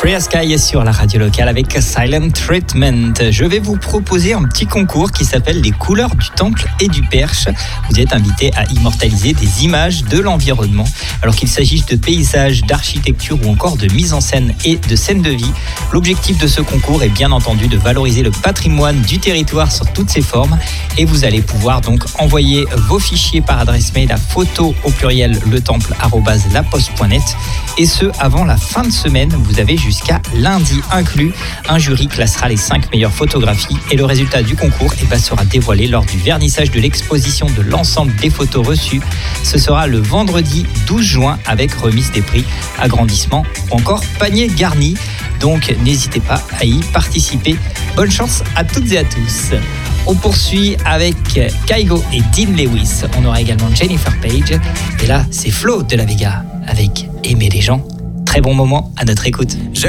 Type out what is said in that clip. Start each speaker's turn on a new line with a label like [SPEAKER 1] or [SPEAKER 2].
[SPEAKER 1] Freya Sky sur la radio locale avec Silent Treatment. Je vais vous proposer un petit concours qui s'appelle les couleurs du temple et du Perche. Vous êtes invité à immortaliser des images de l'environnement, alors qu'il s'agisse de paysages, d'architecture ou encore de mise en scène et de scènes de vie. L'objectif de ce concours est bien entendu de valoriser le patrimoine du territoire sur toutes ses formes, et vous allez pouvoir donc envoyer vos fichiers par adresse mail à photo au pluriel letemple@laposte.net, et ce avant la fin de semaine. Vous avez jusqu'à lundi inclus. Un jury classera les 5 meilleures photographies et le résultat du concours sera dévoilé lors du vernissage de l'exposition de l'ensemble des photos reçues. Ce sera le vendredi 12 juin avec remise des prix, agrandissement ou encore panier garni. Donc n'hésitez pas à y participer. Bonne chance à toutes et à tous. On poursuit avec Kygo et Dean Lewis. On aura également Jennifer Page. Et là, c'est Flo de la Vega avec Aimer les gens. Très bon moment à notre écoute.